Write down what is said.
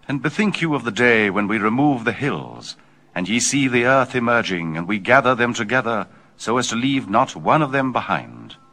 And bethink you of the day when we remove the hills, and ye see the earth emerging, and we gather them together, so as to leave not one of them behind.